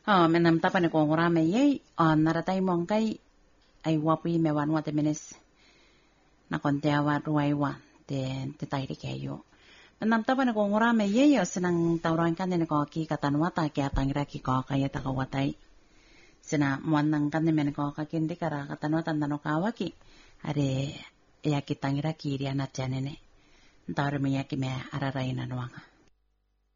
menam tapane ko ngurame ye naratai mongkai ai wapi mewan wate menes na konteawa ruaiwa te tairi kayo menam tapane ko ngurame ye senang tauran kan ne ko ki katanwata ki atangira ki ko kaya takawatai sena muanang kan ne men ko kakindi kara katanwata nano kawaki are ya kitangira ki ria na janene ntare me ya ki me ararai na nuanga